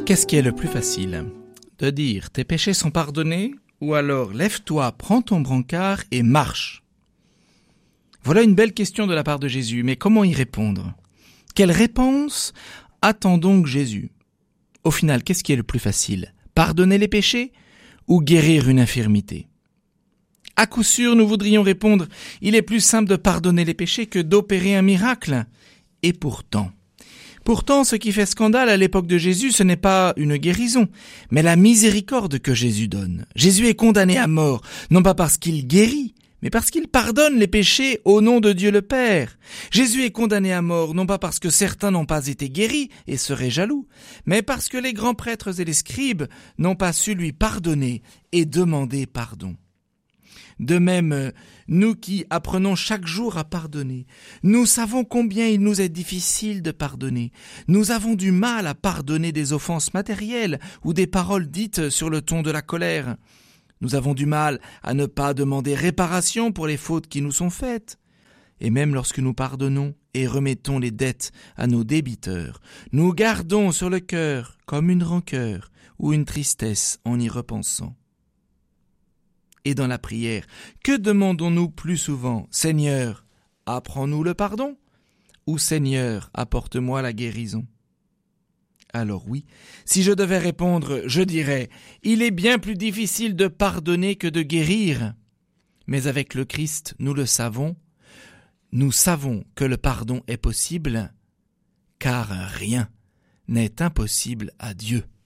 Qu'est-ce qui est le plus facile ? De dire « tes péchés sont pardonnés » ou alors « lève-toi, prends ton brancard et marche ». Voilà une belle question de la part de Jésus, mais comment y répondre ? Quelle réponse attend donc Jésus ? Au final, qu'est-ce qui est le plus facile ? Pardonner les péchés ou guérir une infirmité ? À coup sûr, nous voudrions répondre « il est plus simple de pardonner les péchés que d'opérer un miracle ». Et pourtant, ce qui fait scandale à l'époque de Jésus, ce n'est pas une guérison, mais la miséricorde que Jésus donne. Jésus est condamné à mort, non pas parce qu'il guérit, mais parce qu'il pardonne les péchés au nom de Dieu le Père. Jésus est condamné à mort, non pas parce que certains n'ont pas été guéris et seraient jaloux, mais parce que les grands prêtres et les scribes n'ont pas su lui pardonner et demander pardon. De même, nous qui apprenons chaque jour à pardonner, nous savons combien il nous est difficile de pardonner. Nous avons du mal à pardonner des offenses matérielles ou des paroles dites sur le ton de la colère. Nous avons du mal à ne pas demander réparation pour les fautes qui nous sont faites. Et même lorsque nous pardonnons et remettons les dettes à nos débiteurs, nous gardons sur le cœur comme une rancœur ou une tristesse en y repensant. Et dans la prière, que demandons-nous plus souvent ? Seigneur, apprends-nous le pardon ? Ou Seigneur, apporte-moi la guérison ? Alors oui, si je devais répondre, je dirais, il est bien plus difficile de pardonner que de guérir. Mais avec le Christ, nous le savons, nous savons que le pardon est possible, car rien n'est impossible à Dieu.